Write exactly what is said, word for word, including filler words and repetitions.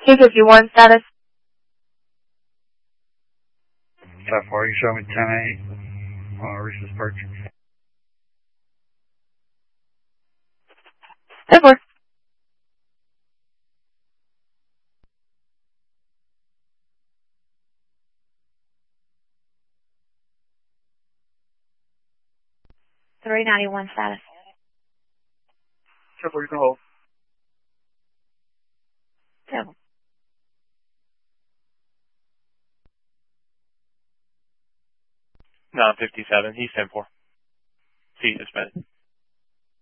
T fifty-one status. How far you show me ten eight? I want to reach this perch. ten four. three ninety-one status. Triple, you can hold. Seven. nine fifty-seven, he's ten four. See you suspended.